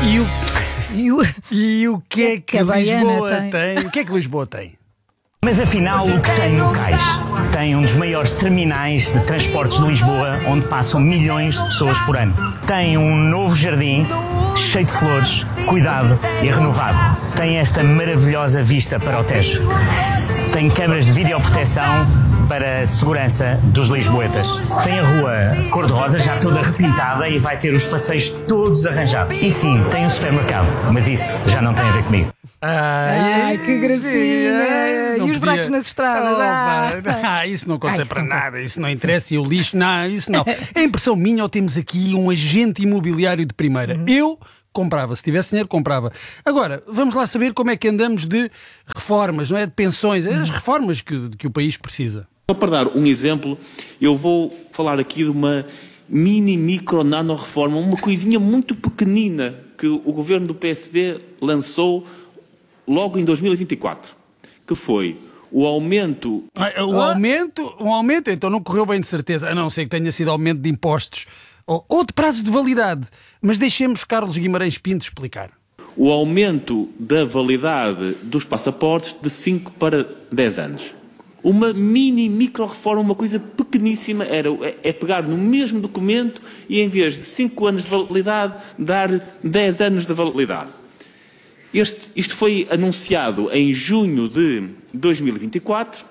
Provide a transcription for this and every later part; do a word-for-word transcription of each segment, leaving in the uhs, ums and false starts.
E o, E o, e o que é que, que a Baiana Lisboa tem? tem? O que é que Lisboa tem? Mas afinal, o que tem no cais? Tem um dos maiores terminais de transportes de Lisboa, onde passam milhões de pessoas por ano. Tem um novo jardim, cheio de flores, cuidado e renovado. Tem esta maravilhosa vista para o Tejo. Tem câmaras de videoproteção para a segurança dos lisboetas. Tem a rua cor-de-rosa já toda repintada e vai ter os passeios todos arranjados. E sim, tem um supermercado, mas isso já não tem a ver comigo. Ai, Ai, que gracinha! não E os podia- buracos nas estradas? Oh, Ah. pá. Ah, isso não conta Ah, isso para não nada, isso não interessa. E o lixo, não, isso não. É impressão minha ou temos aqui um agente imobiliário de primeira? Uhum. Eu comprava, se tivesse dinheiro, comprava. Agora, vamos lá saber como é que andamos de reformas, não é? De pensões, é as Uhum. reformas que, que o país precisa. Só para dar um exemplo, eu vou falar aqui de uma mini, micro, nano reforma, uma coisinha muito pequenina que o governo do P S D lançou logo em dois mil e vinte e quatro, que foi o aumento... Ah, O aumento, um aumento, então não correu bem de certeza, a não ser que tenha sido aumento de impostos ou, ou de prazos de validade. Mas deixemos Carlos Guimarães Pinto explicar. o aumento da validade dos passaportes de cinco para dez anos. Uma mini, micro reforma, uma coisa pequeníssima, era, é, é pegar no mesmo documento e em vez de cinco anos de validade, dar dez anos de validade. Este, isto foi anunciado em junho de dois mil e vinte e quatro,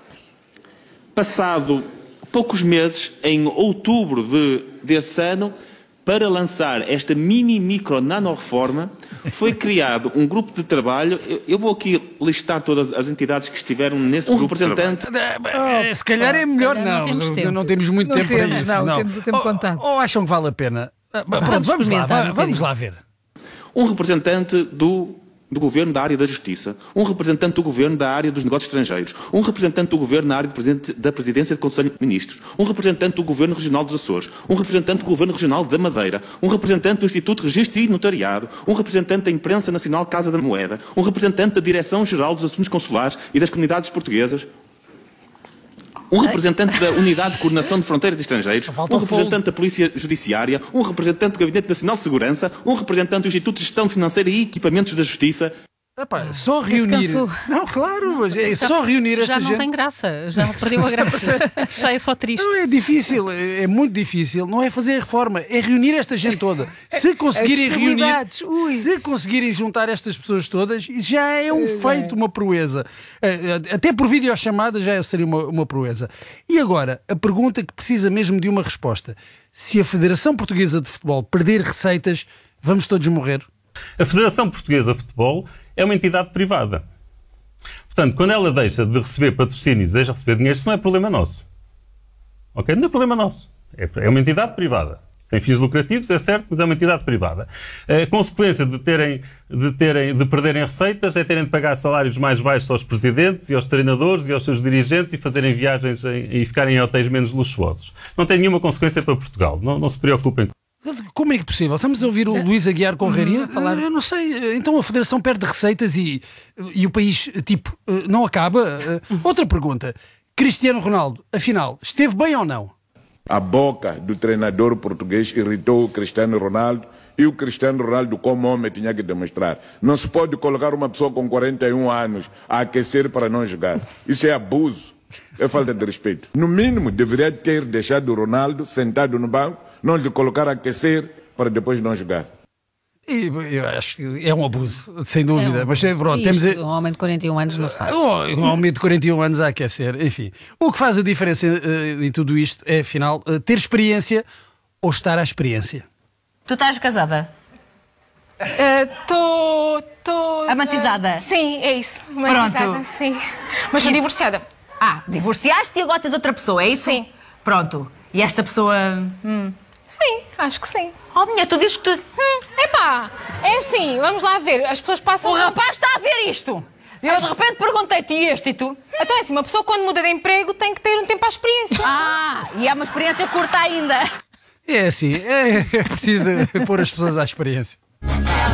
passado poucos meses, em outubro de, desse ano, para lançar esta mini, micro, nano reforma, foi criado um grupo de trabalho. Eu, eu vou aqui listar todas as entidades que estiveram nesse Um grupo representante. Eh, Se calhar é melhor calhar não não, temos não, tempo. não temos muito Não tempo para temos, isso. não, temos o tempo ou, contado. ou acham que vale a pena? Ah, Pronto, vamos lá, experimentar va- um vamos bocadinho. lá ver. Um representante do, do governo da área da justiça, um representante do governo da área dos negócios estrangeiros, um representante do governo na área de presidente- da presidência do Conselho de Ministros, um representante do governo regional dos Açores, um representante do governo regional da Madeira, um representante do Instituto de Registro e Notariado, um representante da imprensa nacional Casa da Moeda, um representante da Direção-Geral dos Assuntos Consulares e das Comunidades Portuguesas, um representante da Unidade de Coordenação de Fronteiras e Estrangeiros, falta um o representante da Polícia Judiciária, um representante do Gabinete Nacional de Segurança, um representante do Instituto de Gestão Financeira e Equipamentos da Justiça. Epá, só reunir. cansou. Não, claro, mas é só reunir esta Já não gente. tem graça, já perdeu a graça. Já é só triste. Não, é difícil, é é muito difícil. Não é fazer a reforma, é reunir esta gente toda. Se conseguirem As reunir, disponibilidades, ui. se conseguirem juntar estas pessoas todas, já é um feito, uma proeza. Eh, Até por videochamada já seria uma, uma proeza. E agora, a pergunta que precisa mesmo de uma resposta: se a Federação Portuguesa de Futebol perder receitas, vamos todos morrer? A Federação Portuguesa de Futebol é uma entidade privada. Portanto, quando ela deixa de receber patrocínios, deixa de receber dinheiro, isso não é problema nosso. Ok? Não é problema nosso. É é uma entidade privada. Sem fins lucrativos, é certo, mas é uma entidade privada. A consequência de, terem, de, terem, de perderem receitas é terem de pagar salários mais baixos aos presidentes e aos treinadores e aos seus dirigentes e fazerem viagens em, e ficarem em hotéis menos luxuosos. Não tem nenhuma consequência para Portugal. Não, não se preocupem. Como é que é possível? Estamos a ouvir o Luís Aguiar Conraria falar. Eu não sei. Então a Federação perde receitas e, e o país, tipo, não acaba? Outra pergunta. Cristiano Ronaldo, afinal, esteve bem ou não? A boca do treinador português irritou o Cristiano Ronaldo e o Cristiano Ronaldo, como homem, tinha que demonstrar. Não se pode colocar uma pessoa com quarenta e um anos a aquecer para não jogar. Isso é abuso, é falta de respeito. No mínimo, deveria ter deixado o Ronaldo sentado no banco, não lhe colocar a aquecer para depois não jogar. E, eu acho que é um abuso, sem dúvida. É um Mas pronto, Isto, temos. Um homem de quarenta e um anos não se faz. Oh, um homem de quarenta e um anos a aquecer, enfim. O que faz a diferença eh, em tudo isto é, afinal, eh, ter experiência ou estar à experiência. Tu estás casada? Estou. tô Amantizada? Sim, é isso. Amantizada, Pronto. sim. Mas estou divorciada. Ah, divorciaste e agora tens outra pessoa, é isso? Sim. Pronto. E esta pessoa... Hum. Sim, acho que sim. Oh, minha, tu dizes que tu... Hum. Epá, é assim, vamos lá ver. As pessoas passam. O rapaz está a ver isto. E eu de repente perguntei-te e este e tu? Então é assim, uma pessoa quando muda de emprego tem que ter um tempo à experiência. Ah, e é uma experiência curta ainda. É assim, é, é preciso pôr as pessoas à experiência.